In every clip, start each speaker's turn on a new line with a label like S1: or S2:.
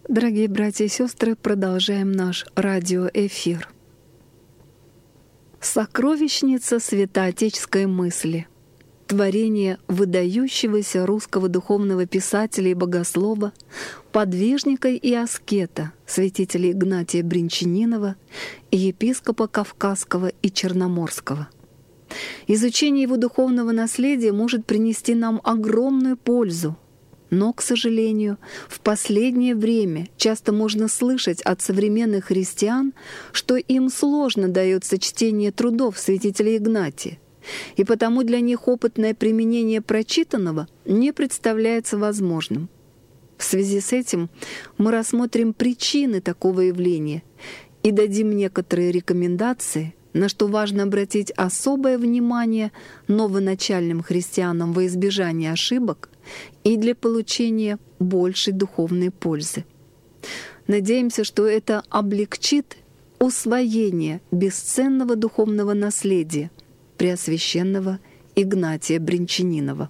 S1: Дорогие братья и сестры, продолжаем наш радиоэфир. Сокровищница святоотеческой мысли. Творение выдающегося русского духовного писателя и богослова, подвижника и аскета, святителя Игнатия Бринчанинова и епископа Кавказского и Черноморского. Изучение его духовного наследия может принести нам огромную пользу. Но, к сожалению, в последнее время часто можно слышать от современных христиан, что им сложно дается чтение трудов святителя Игнатия, и потому для них опытное применение прочитанного не представляется возможным. В связи с этим мы рассмотрим причины такого явления и дадим некоторые рекомендации, на что важно обратить особое внимание новоначальным христианам во избежание ошибок и для получения большей духовной пользы. Надеемся, что это облегчит усвоение бесценного духовного наследия Преосвященного Игнатия Бринчанинова.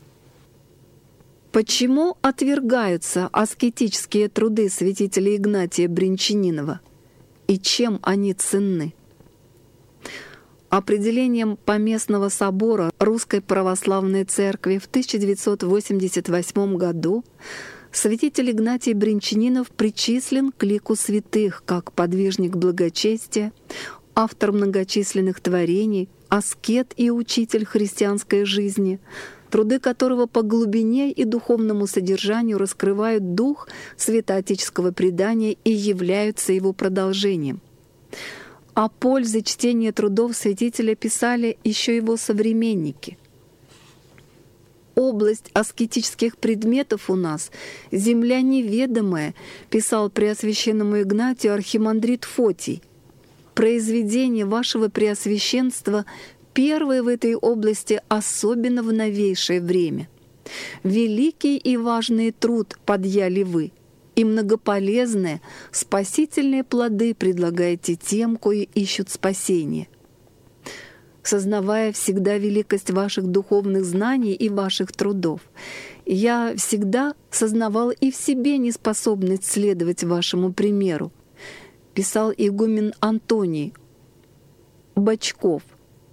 S1: Почему отвергаются аскетические труды святителя Игнатия Бринчанинова и чем они ценны? Определением Поместного собора Русской Православной Церкви в 1988 году святитель Игнатий Бринчанинов причислен к лику святых как подвижник благочестия, автор многочисленных творений, аскет и учитель христианской жизни, труды которого по глубине и духовному содержанию раскрывают дух святоотеческого предания и являются его продолжением. О пользе чтения трудов святителя писали еще его современники. «Область аскетических предметов у нас — земля неведомая», писал Преосвященному Игнатию архимандрит Фотий. «Произведение вашего Преосвященства первое в этой области, особенно в новейшее время. Великий и важный труд подъяли вы, и многополезные, спасительные плоды предлагаете тем, кои ищут спасения. Сознавая всегда великость ваших духовных знаний и ваших трудов, я всегда сознавал и в себе неспособность следовать вашему примеру», писал игумен Антоний Бочков.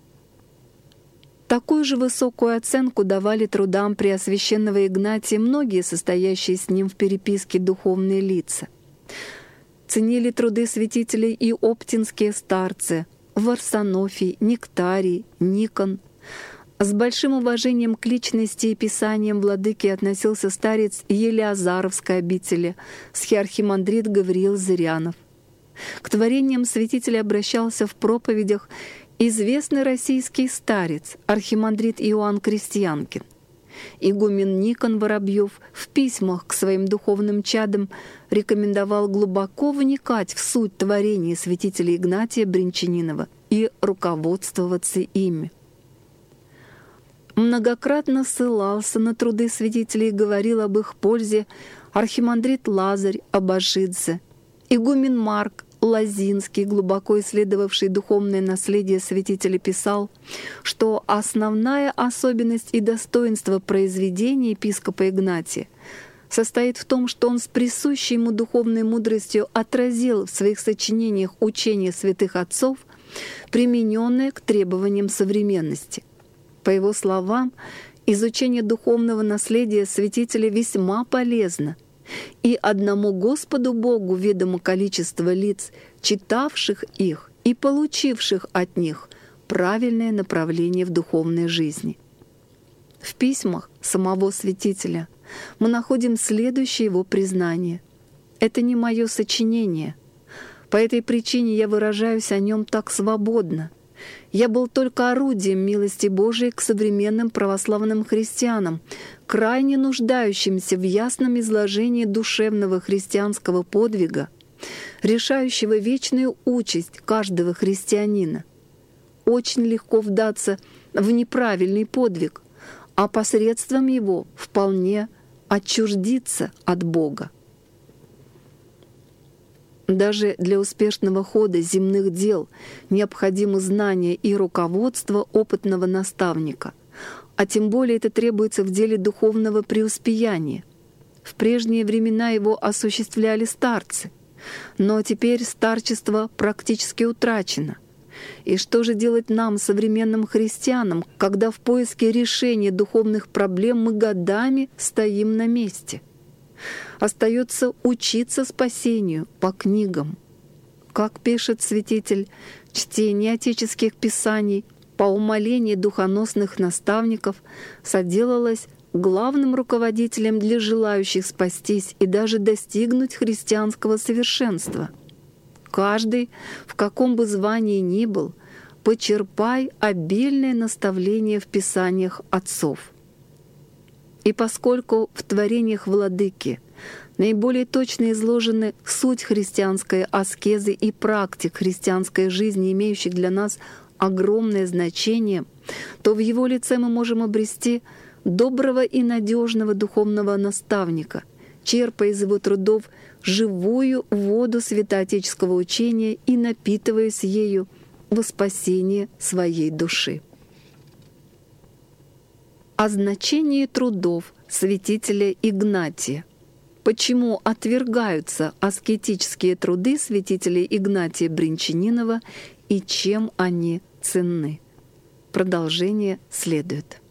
S1: Такую же высокую оценку давали трудам Преосвященного Игнатия многие состоящие с ним в переписке духовные лица. Ценили труды святителей и оптинские старцы Варсонофий, Нектарий, Никон. С большим уважением к личности и писаниям владыки относился старец Елеазаровской обители, схиархимандрит Гавриил Зырянов. К творениям святителя обращался в проповедях известный российский старец, архимандрит Иоанн Крестьянкин. Игумен Никон Воробьев в письмах к своим духовным чадам рекомендовал глубоко вникать в суть творений святителя Игнатия Бринчанинова и руководствоваться ими. Многократно ссылался на труды святителей и говорил об их пользе архимандрит Лазарь Абашидзе, игумен Марк Лозинский, глубоко исследовавший духовное наследие святителя, писал, что основная особенность и достоинство произведения епископа Игнатия состоит в том, что он с присущей ему духовной мудростью отразил в своих сочинениях учения святых отцов, примененное к требованиям современности. По его словам, изучение духовного наследия святителя весьма полезно, и одному Господу Богу ведомо количество лиц, читавших их и получивших от них правильное направление в духовной жизни. В письмах самого святителя мы находим следующее его признание. «Это не мое сочинение. По этой причине я выражаюсь о нем так свободно. Я был только орудием милости Божией к современным православным христианам, крайне нуждающимся в ясном изложении душевного христианского подвига, решающего вечную участь каждого христианина. Очень легко вдаться в неправильный подвиг, а посредством его вполне отчуждиться от Бога. Даже для успешного хода земных дел необходимы знания и руководство опытного наставника, а тем более это требуется в деле духовного преуспеяния. В прежние времена его осуществляли старцы, но теперь старчество практически утрачено. И что же делать нам, современным христианам, когда в поиске решения духовных проблем мы годами стоим на месте? Остается учиться спасению по книгам. Как пишет святитель, чтение отеческих писаний по умолению духоносных наставников соделалось главным руководителем для желающих спастись и даже достигнуть христианского совершенства. Каждый, в каком бы звании ни был, почерпай обильное наставление в писаниях отцов. И поскольку в творениях Владыки наиболее точно изложены суть христианской аскезы и практик христианской жизни, имеющих для нас огромное значение, то в его лице мы можем обрести доброго и надежного духовного наставника, черпая из его трудов живую воду святоотеческого учения и напитываясь ею во спасение своей души. О значении трудов святителя Игнатия. Почему отвергаются аскетические труды святителя Игнатия Бринчанинова и чем они ценны? Продолжение следует.